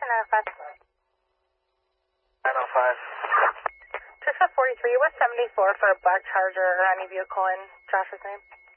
or 905? 905. Just at 43 West 74 for a black Charger or any vehicle in Josh's name.